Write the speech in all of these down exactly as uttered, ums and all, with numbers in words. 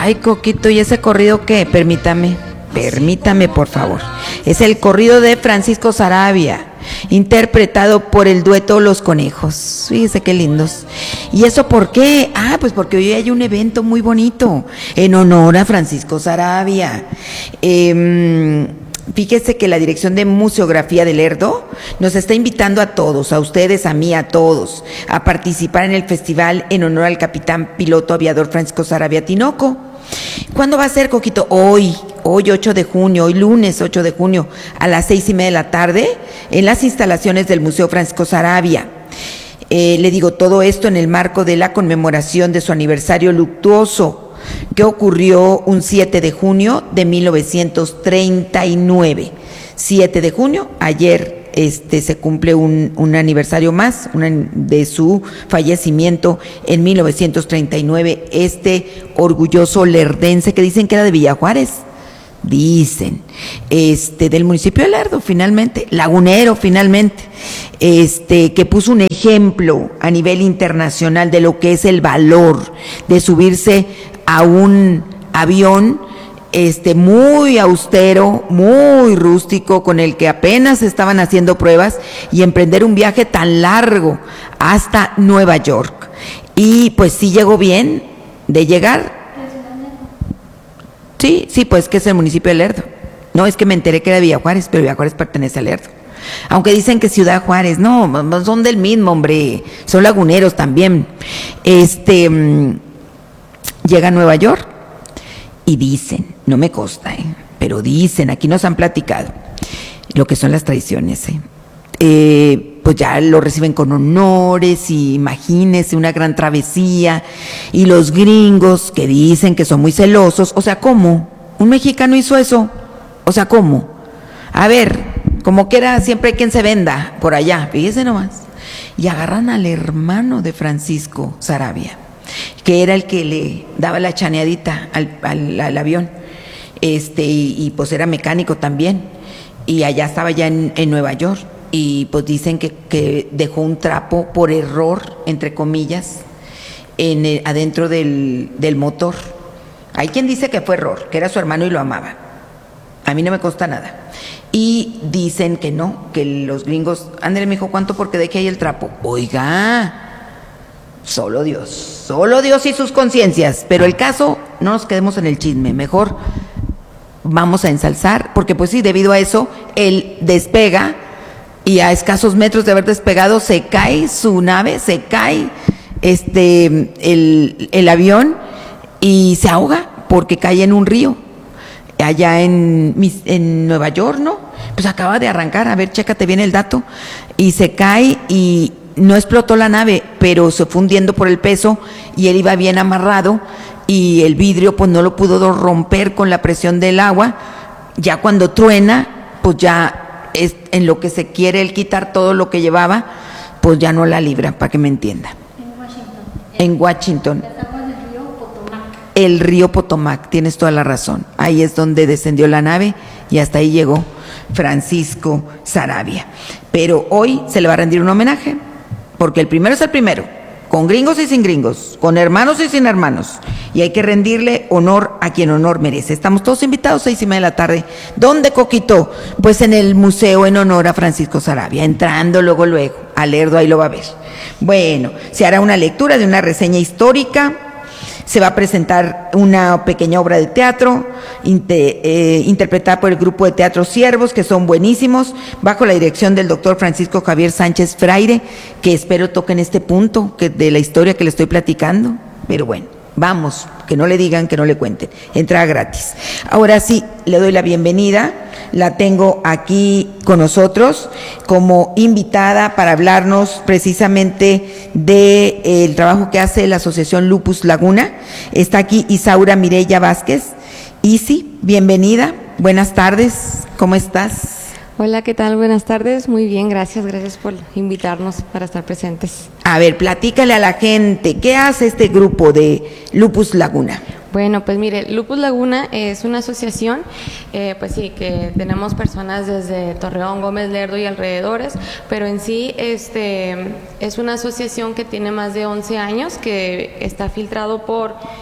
Ay, Coquito, ¿y ese corrido qué? Permítame, permítame, por favor. Es el corrido de Francisco Saravia, interpretado por el dueto Los Conejos. Fíjese qué lindos. ¿Y eso por qué? Ah, pues porque hoy hay un evento muy bonito en honor a Francisco Saravia. Eh, fíjese que la Dirección de Museografía de Lerdo nos está invitando a todos, a ustedes, a mí, a todos, a participar en el festival en honor al capitán piloto aviador Francisco Saravia Tinoco. ¿Cuándo va a ser, Coquito? Hoy, hoy ocho de junio, hoy lunes ocho de junio, a las seis y media de la tarde, en las instalaciones del Museo Francisco Saravia. Eh, le digo todo esto en el marco de la conmemoración de su aniversario luctuoso, que ocurrió un siete de junio de mil novecientos treinta y nueve. siete de junio, ayer este, se cumple un, un aniversario más una, de su fallecimiento en mil novecientos treinta y nueve, este orgulloso lerdense que dicen que era de Villajuárez, dicen, este, del municipio de Lerdo finalmente, lagunero finalmente, este, que puso un ejemplo a nivel internacional de lo que es el valor de subirse a un avión este muy austero, muy rústico, con el que apenas estaban haciendo pruebas, y emprender un viaje tan largo hasta Nueva York. Y pues sí llegó bien de llegar. Sí, sí, pues que es el municipio de Lerdo. No, es que me enteré que era de Villajuárez, pero Villajuárez pertenece a Lerdo. Aunque dicen que Ciudad Juárez, no, son del mismo, hombre, son laguneros también. Este, llega a Nueva York. Y dicen, no me consta, ¿eh? pero dicen, aquí nos han platicado lo que son las tradiciones, ¿eh? Eh, pues ya lo reciben con honores, y imagínese una gran travesía, y los gringos que dicen que son muy celosos. O sea, ¿cómo? ¿Un mexicano hizo eso? O sea, ¿cómo? A ver, como que era, siempre hay quien se venda por allá, fíjese nomás. Y agarran al hermano de Francisco Saravia, que era el que le daba la chaneadita al, al, al avión, este, y, y pues era mecánico también, y allá estaba ya en, en Nueva York, y pues dicen que, que dejó un trapo por error, entre comillas, en el, adentro del, del motor. Hay quien dice que fue error, que era su hermano y lo amaba. A mí no me consta nada. Y dicen que no, que los gringos, ándale, mijo, ¿cuánto porque dejé ahí el trapo? Oiga, solo Dios, solo Dios y sus conciencias. Pero el caso, no nos quedemos en el chisme, mejor vamos a ensalzar, porque pues sí, debido a eso, él despega, y a escasos metros de haber despegado, se cae su nave, se cae este el, el avión, y se ahoga, porque cae en un río, allá en, en Nueva York, ¿no? Pues acaba de arrancar, a ver, chécate bien el dato, y se cae, y no explotó la nave, pero se fue hundiendo por el peso, y él iba bien amarrado, y el vidrio pues no lo pudo romper con la presión del agua. Ya cuando truena, pues ya es en lo que se quiere el quitar todo lo que llevaba, pues ya no la libra, para que me entienda. En Washington. En Washington. Las aguas del río Potomac. El río Potomac, tienes toda la razón. Ahí es donde descendió la nave, y hasta ahí llegó Francisco Saravia. Pero hoy se le va a rendir un homenaje, porque el primero es el primero, con gringos y sin gringos, con hermanos y sin hermanos, y hay que rendirle honor a quien honor merece. Estamos todos invitados, seis y media de la tarde. ¿Dónde, Coquito? Pues en el museo en honor a Francisco Saravia, entrando luego, luego, a Lerdo, ahí lo va a ver. Bueno, se hará una lectura de una reseña histórica, se va a presentar una pequeña obra de teatro inter, eh, interpretada por el grupo de teatro Ciervos, que son buenísimos, bajo la dirección del doctor Francisco Javier Sánchez Fraire, que espero toquen este punto que de la historia que le estoy platicando. Pero bueno, vamos, que no le digan, que no le cuenten. Entrada gratis. Ahora sí, le doy la bienvenida. La tengo aquí con nosotros como invitada para hablarnos precisamente del de trabajo que hace la Asociación Lupus Laguna. Está aquí Isaura Mireya Vázquez. Isi, bienvenida, buenas tardes, ¿cómo estás? Hola, ¿qué tal? Buenas tardes, muy bien, gracias, gracias por invitarnos para estar presentes. A ver, platícale a la gente, ¿qué hace este grupo de Lupus Laguna? Bueno, pues mire, Lupus Laguna es una asociación, eh, pues sí, que tenemos personas desde Torreón, Gómez Lerdo y alrededores, pero en sí este, es una asociación que tiene más de once años, que está filtrado por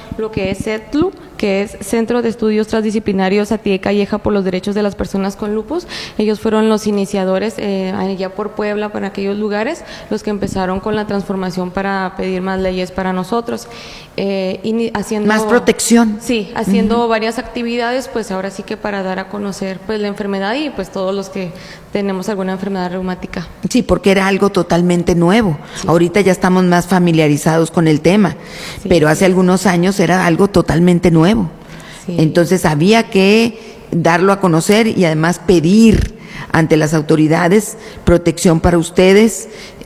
lo que es CETLU, que es Centro de Estudios Transdisciplinarios Atía y Calleja por los Derechos de las Personas con Lupus. Ellos fueron los iniciadores eh, allá por Puebla, por aquellos lugares, los que empezaron con la transformación para pedir más leyes para nosotros. Eh, y haciendo, más protección. Sí, haciendo uh-huh. varias actividades, pues ahora sí que para dar a conocer pues la enfermedad y pues todos los que tenemos alguna enfermedad reumática. Sí, porque era algo totalmente nuevo. Sí. Ahorita ya estamos más familiarizados con el tema, sí, pero hace sí. algunos años era algo totalmente nuevo. Sí. Entonces había que darlo a conocer y además pedir ante las autoridades protección para ustedes,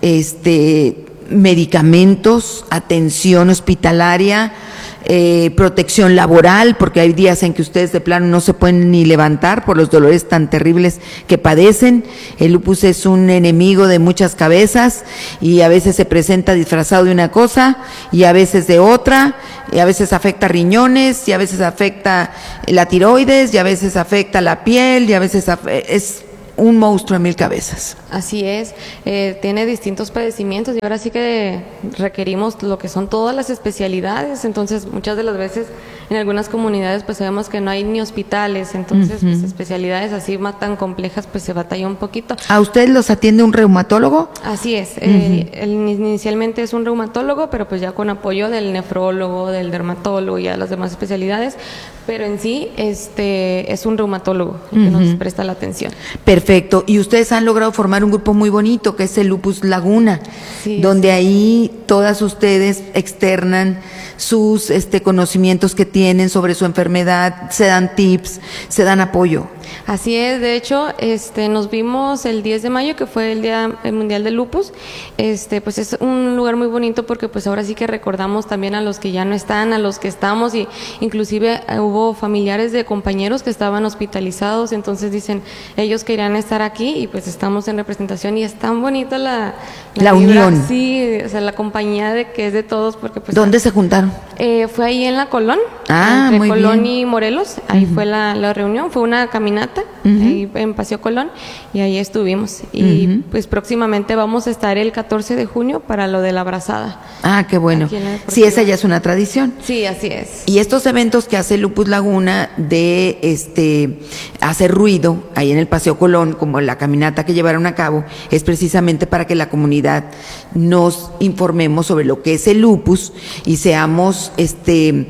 este, medicamentos, atención hospitalaria, eh, protección laboral, porque hay días en que ustedes de plano no se pueden ni levantar por los dolores tan terribles que padecen. El lupus es un enemigo de muchas cabezas y a veces se presenta disfrazado de una cosa y a veces de otra, y a veces afecta riñones y a veces afecta la tiroides y a veces afecta la piel y a veces af- es un monstruo de mil cabezas. Así es, eh, tiene distintos padecimientos y ahora sí que requerimos lo que son todas las especialidades, entonces muchas de las veces en algunas comunidades pues sabemos que no hay ni hospitales, entonces uh-huh. pues especialidades así más tan complejas pues se batalla un poquito. ¿A ustedes los atiende un reumatólogo? Así es, uh-huh. eh, el, inicialmente es un reumatólogo, pero pues ya con apoyo del nefrólogo, del dermatólogo y a las demás especialidades, pero en sí este es un reumatólogo el que uh-huh. nos presta la atención. Perfecto, y ustedes han logrado formar un grupo muy bonito que es el Lupus Laguna, sí, donde sí. ahí todas ustedes externan sus este conocimientos que tienen sobre su enfermedad, se dan tips, se dan apoyo. Así es, de hecho, este nos vimos el diez de mayo, que fue el Día Mundial del Lupus. Este, pues es un lugar muy bonito porque pues ahora sí que recordamos también a los que ya no están, a los que estamos, y inclusive hubo familiares de compañeros que estaban hospitalizados, entonces dicen, ellos querían estar aquí y pues estamos en representación y es tan bonita la la, la unión. Sí, o sea, la compañía de que es de todos porque pues ¿dónde se juntaron? Eh, fue ahí en la Colón, ah, entre muy Colón bien. y Morelos, ahí uh-huh. fue la, la reunión, fue una caminata, uh-huh. ahí en Paseo Colón, y ahí estuvimos. Y uh-huh. pues próximamente vamos a estar el catorce de junio para lo de la abrazada. Ah, qué bueno. Sí, esa ya es una tradición. Sí, así es. Y estos eventos que hace Lupus Laguna de este hacer ruido ahí en el Paseo Colón, como la caminata que llevaron a cabo, es precisamente para que la comunidad nos informemos sobre lo que es el lupus y seamos este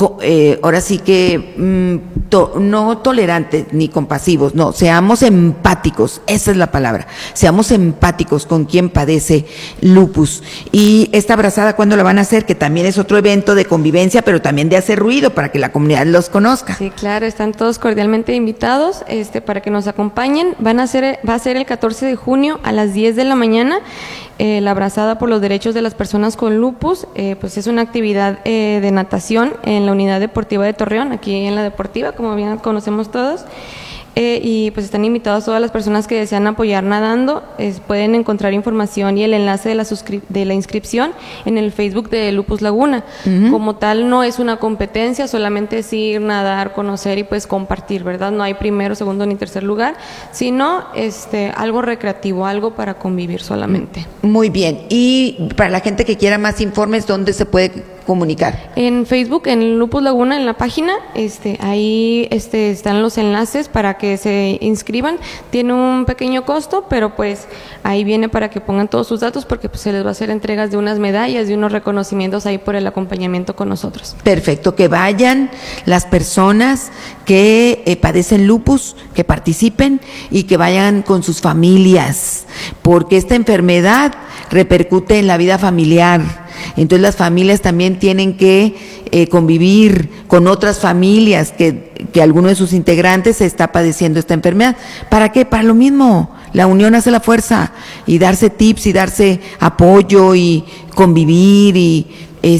eh, ahora sí que mm, to, no tolerantes ni compasivos, no, seamos empáticos, esa es la palabra, seamos empáticos con quien padece lupus. Y esta abrazada, ¿cuándo la van a hacer? Que también es otro evento de convivencia, pero también de hacer ruido para que la comunidad los conozca. Sí, claro, están todos cordialmente invitados este, para que nos acompañen. Van a ser, va a ser el catorce de junio a las diez de la mañana. Eh, la abrazada por los derechos de las personas con lupus, eh, pues es una actividad eh, de natación en la unidad deportiva de Torreón, aquí en la deportiva, como bien conocemos todos. Eh, y pues están invitados todas las personas que desean apoyar nadando. Eh, pueden encontrar información y el enlace de la, suscri- de la inscripción en el Facebook de Lupus Laguna. Uh-huh. Como tal, no es una competencia, solamente es ir, nadar, conocer y pues compartir, ¿verdad? No hay primero, segundo ni tercer lugar, sino este, algo recreativo, algo para convivir solamente. Muy bien. Y para la gente que quiera más informes, ¿dónde se puede comunicar? En Facebook, en Lupus Laguna, en la página, este, ahí este, están los enlaces para que se inscriban. Tiene un pequeño costo, pero pues ahí viene para que pongan todos sus datos porque pues se les va a hacer entregas de unas medallas, de unos reconocimientos ahí por el acompañamiento con nosotros. Perfecto, que vayan las personas que eh, padecen lupus, que participen y que vayan con sus familias, porque esta enfermedad repercute en la vida familiar. Entonces las familias también tienen que eh, convivir con otras familias que, que alguno de sus integrantes está padeciendo esta enfermedad. ¿Para qué? Para lo mismo. La unión hace la fuerza y darse tips y darse apoyo y convivir y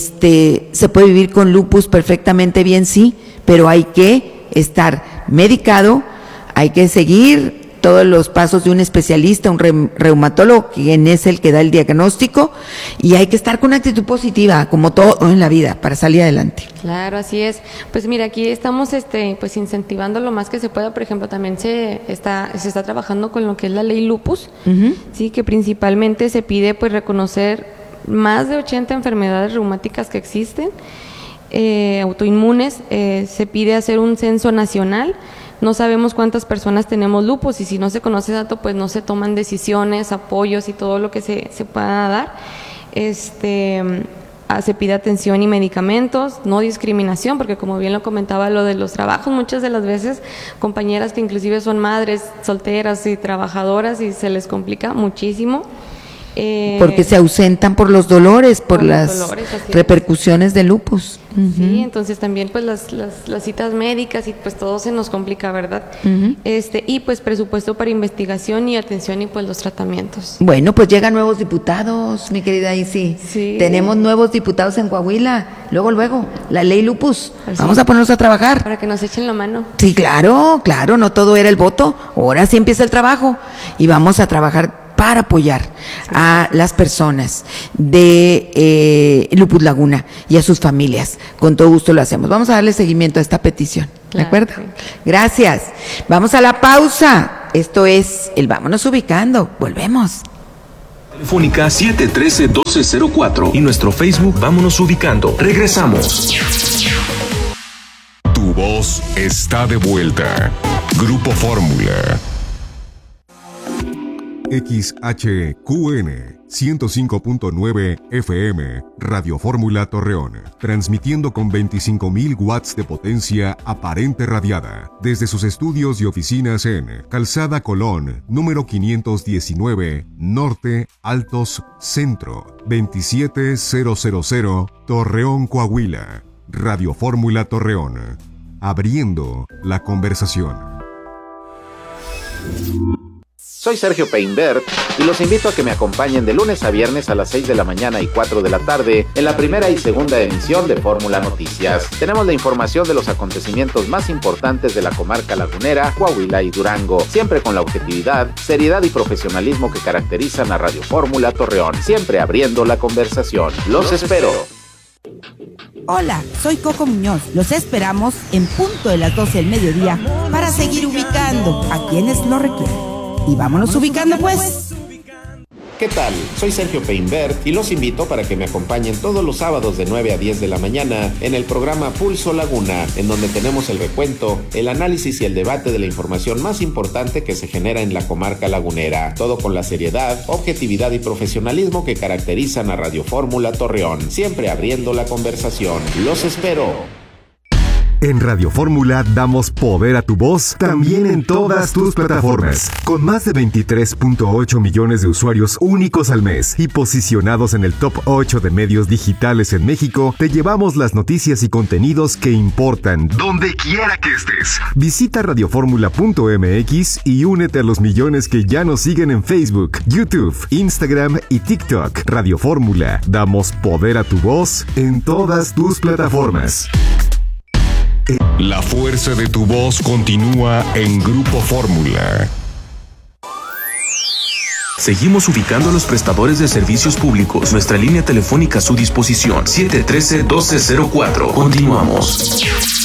este se puede vivir con lupus perfectamente bien, sí, pero hay que estar medicado, hay que seguir todos los pasos de un especialista, un re- reumatólogo, quien es el que da el diagnóstico, y hay que estar con una actitud positiva, como todo en la vida, para salir adelante. Claro, así es. Pues mira, aquí estamos este, pues incentivando lo más que se pueda. Por ejemplo, también se está, se está trabajando con lo que es la ley lupus, uh-huh. sí, que principalmente se pide pues reconocer más de ochenta enfermedades reumáticas que existen. eh, autoinmunes, eh, se pide hacer un censo nacional. No sabemos cuántas personas tenemos lupus y si no se conoce el dato, pues no se toman decisiones, apoyos y todo lo que se, se pueda dar. Este, se pide atención y medicamentos, no discriminación, porque como bien lo comentaba lo de los trabajos, muchas de las veces compañeras que inclusive son madres solteras y trabajadoras y se les complica muchísimo. Eh, Porque se ausentan por los dolores, por, por los las dolores, así repercusiones del lupus. Uh-huh. Sí, entonces también pues las, las, las citas médicas y pues todo se nos complica, ¿verdad? Uh-huh. Este, y pues presupuesto para investigación y atención y pues los tratamientos. Bueno, pues llegan nuevos diputados, mi querida Isi. Sí. Tenemos nuevos diputados en Coahuila. Luego, luego, la ley lupus. Así. Vamos a ponernos a trabajar. Para que nos echen la mano. Sí, claro, claro, no todo era el voto. Ahora sí empieza el trabajo y vamos a trabajar para apoyar a las personas de eh, Lupus Laguna y a sus familias. Con todo gusto lo hacemos. Vamos a darle seguimiento a esta petición, ¿de claro, acuerdo? Sí. Gracias. Vamos a la pausa. Esto es el Vámonos Ubicando. Volvemos. Telefónica siete uno tres, uno dos cero cuatro y nuestro Facebook Vámonos Ubicando. Regresamos. Tu voz está de vuelta. Grupo Fórmula. X H Q N ciento cinco punto nueve F M, Radio Fórmula Torreón, transmitiendo con veinticinco mil watts de potencia aparente radiada, desde sus estudios y oficinas en Calzada Colón, número quinientos diecinueve, Norte, Altos, Centro, veintisiete mil, Torreón, Coahuila. Radio Fórmula Torreón, abriendo la conversación. Soy Sergio Peinbert y los invito a que me acompañen de lunes a viernes a las seis de la mañana y cuatro de la tarde en la primera y segunda emisión de Fórmula Noticias. Tenemos la información de los acontecimientos más importantes de la comarca lagunera, Coahuila y Durango, siempre con la objetividad, seriedad y profesionalismo que caracterizan a Radio Fórmula Torreón, siempre abriendo la conversación. Los espero. Hola, soy Coco Muñoz. Los esperamos en punto de las doce del mediodía para seguir ubicando a quienes lo requieren. Y vámonos ubicando, pues. ¿Qué tal? Soy Sergio Peinbert y los invito para que me acompañen todos los sábados de nueve a diez de la mañana en el programa Pulso Laguna, en donde tenemos el recuento, el análisis y el debate de la información más importante que se genera en la comarca lagunera. Todo con la seriedad, objetividad y profesionalismo que caracterizan a Radio Fórmula Torreón, siempre abriendo la conversación. Los espero. En Radio Fórmula damos poder a tu voz también en todas tus plataformas. Con más de veintitrés punto ocho millones de usuarios únicos al mes y posicionados en el top ocho de medios digitales en México, te llevamos las noticias y contenidos que importan donde quiera que estés. Visita radioformula punto m x y únete a los millones que ya nos siguen en Facebook, YouTube, Instagram y TikTok. Radio Fórmula, damos poder a tu voz en todas tus plataformas. La fuerza de tu voz continúa en Grupo Fórmula. Seguimos ubicando a los prestadores de servicios públicos. Nuestra línea telefónica a su disposición, siete uno tres, uno dos cero cuatro. Continuamos.